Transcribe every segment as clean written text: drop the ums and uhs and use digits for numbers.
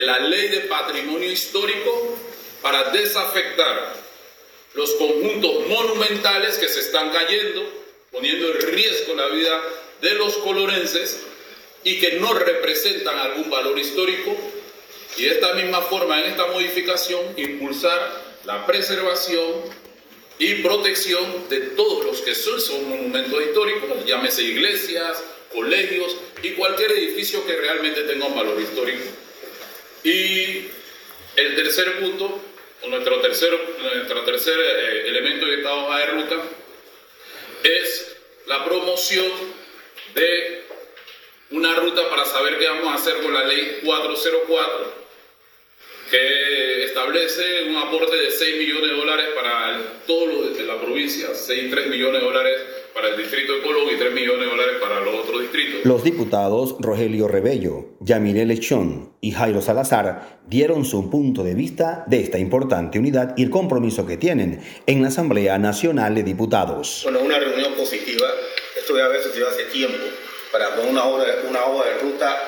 la ley de patrimonio histórico para desafectar los conjuntos monumentales que se están cayendo, poniendo en riesgo la vida de los colorenses y que no representan algún valor histórico, y de esta misma forma, en esta modificación, impulsar la preservación y protección de todos los que son monumentos históricos, llámese iglesias, colegios y cualquier edificio que realmente tenga un valor histórico. Y el tercer punto, nuestro tercer elemento de esta hoja de ruta, es la promoción de una ruta para saber qué vamos a hacer con la ley 404, que establece un aporte de $6 millones para todo lo de la provincia, 3 millones de dólares para el distrito de Colón y 3 millones de dólares para los otros distritos. Los diputados Rogelio Rebello, Yamile Lechón y Jairo Salazar dieron su punto de vista de esta importante unidad y el compromiso que tienen en la Asamblea Nacional de Diputados. Bueno, una reunión positiva. Esto ya a veces lleva hace tiempo para poner una hoja de ruta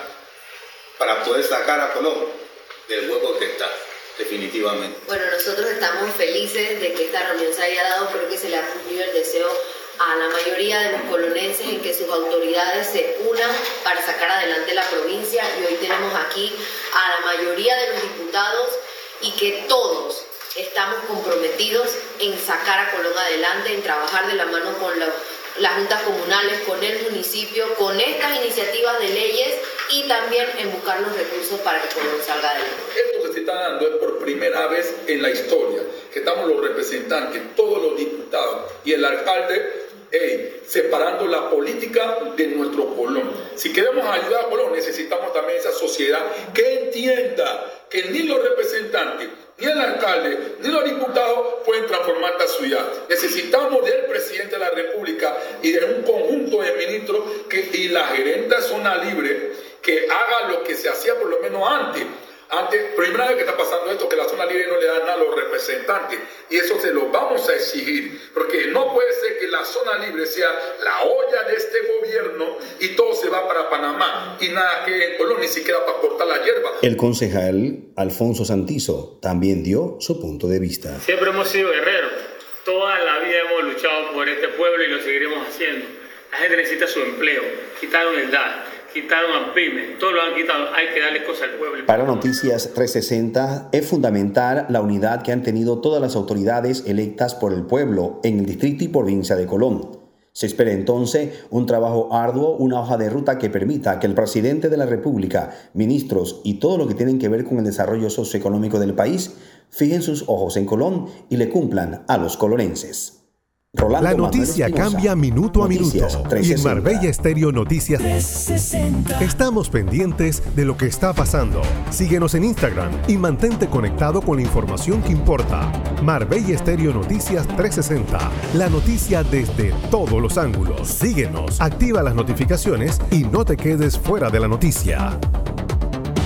para poder sacar a Colón del hueco que está, definitivamente. Bueno, nosotros estamos felices de que esta reunión se haya dado porque se le ha cumplido el deseo a la mayoría de los colonenses en que sus autoridades se unan para sacar adelante la provincia, y hoy tenemos aquí a la mayoría de los diputados y que todos estamos comprometidos en sacar a Colón adelante, en trabajar de la mano con las juntas comunales, con el municipio, con estas iniciativas de leyes y también en buscar los recursos para que Colón salga adelante. Esto que se está dando es por primera vez en la historia, que estamos los representantes, todos los diputados y el alcalde, separando la política de nuestro Colón. Si queremos ayudar a Colón, necesitamos también esa sociedad que entienda que ni los representantes, ni el alcalde, ni los diputados pueden transformar esta ciudad. Necesitamos del presidente de la República y de un conjunto de ministros y la gerente de zona libre que haga lo que se hacía por lo menos antes. Primera vez que está pasando esto, que la zona libre no le dan nada a los representantes, y eso se lo vamos a exigir, porque no puede ser que la zona libre sea la olla de este gobierno y todo se va para Panamá y nada que en Colón, ni siquiera para cortar la hierba. El concejal Alfonso Santizo también dio su punto de vista. Siempre hemos sido guerreros, toda la vida hemos luchado por este pueblo y lo seguiremos haciendo. La gente necesita su empleo, quitaron el DAS, quitaron a pymes, todo lo han quitado, hay que darle cosas al pueblo. Para Noticias 360 es fundamental la unidad que han tenido todas las autoridades electas por el pueblo en el distrito y provincia de Colón. Se espera entonces un trabajo arduo, una hoja de ruta que permita que el presidente de la República, ministros y todo lo que tienen que ver con el desarrollo socioeconómico del país fijen sus ojos en Colón y le cumplan a los colonenses. Rolando la noticia cambia minuto a minuto y en Marbella Estéreo Noticias 360. Estamos pendientes de lo que está pasando. Síguenos en Instagram y mantente conectado con la información que importa. Marbella Estéreo Noticias 360, la noticia desde todos los ángulos. Síguenos, activa las notificaciones y no te quedes fuera de la noticia.